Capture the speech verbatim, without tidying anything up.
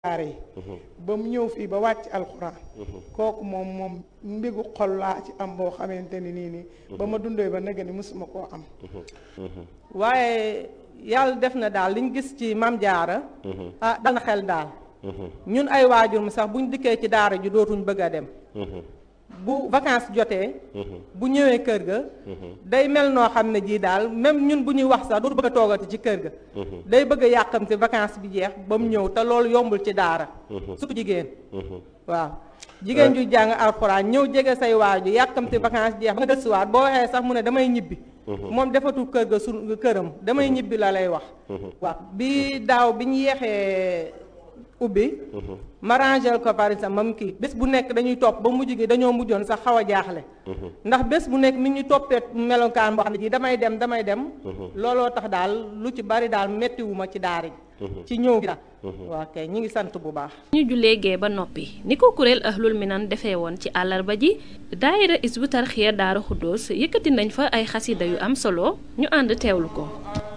daara yi ba mu ñëw fii ba wàcc alxuraan kooku moom moom mbigu xol laa ci am boo xamante ni nii nii ba ma dundee ba nag ni mësuma koo am waaye yàlla def na daal liñ gis ci Mame Diarra ah dal na xel daal ñun ay waajur mu sax buñ dikkee ci daara ji dootuñ bëgg a dem bu vacances jotee bu ñëwee kër ga day mel noo xam ne jii daal même ñun bu ñuy wax sax dootu bëgg a toogati ci kër ga day bëgg a yàqamte vacances bi jeex ba mu ñëw te loolu yombul ci daara surtout jigéen waaw jigéen ju jàng alxuraan ñëw jege say waaju yàqamte vacances jeex ba nga gëstuwaat boo waxee sax mu ne damay ñibbi moom defatul kër ga su këram damay ñibbi la lay wax waaw bi daaw bi ñu yeexee ubbi ma rangel ko par exemple mam kii bés bu nekk dañuy topp ba mujj gi dañoo mujjoon sax xaw a jaaxle ndax bés bu nekk mi ñu toppee melokaan boo xam ne ji damay dem damay dem looloo tax daal lu ci bari daal mettiwuma ci daara ji ci ñëw gi daal waaw kay ñi ngi sant bu baax ñu jullee gee ba noppi ni ko kuréel Ahlul Minan defee woon ci àllarba ji daayira Hizbut Tarqiyyah Daaru Xuddoos yëkkati nañ fa ay xasida yu am solo ñu ànd teewlu ko